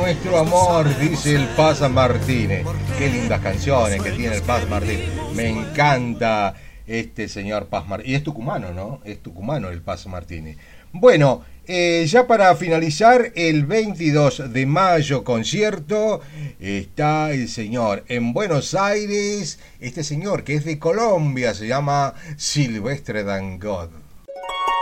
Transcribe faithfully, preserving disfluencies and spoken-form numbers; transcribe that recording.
nuestro amor, dice el Paz Martínez. Qué lindas canciones que tiene el Paz Martínez. Me encanta este señor Paz Martínez. Y es tucumano, ¿no? Es tucumano el Paz Martínez. Bueno, eh, ya para finalizar, el veintidós de mayo, concierto, está el señor en Buenos Aires, este señor que es de Colombia, se llama Silvestre Dangond.